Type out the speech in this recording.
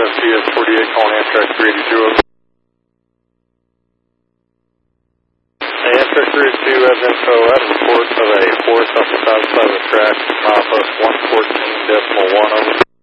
CS 48 calling Amtrak 382 over. Amtrak 382 has info at a report of a force off the south side of the track, milepost 114.1 over.